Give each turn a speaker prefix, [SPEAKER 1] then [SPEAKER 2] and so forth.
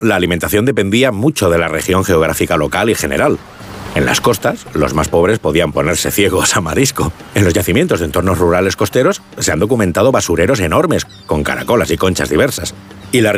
[SPEAKER 1] la alimentación dependía mucho de la región geográfica local y general. En las costas, los más pobres podían ponerse ciegos a marisco. En los yacimientos de entornos rurales costeros se han documentado basureros enormes, con caracolas y conchas diversas. Y la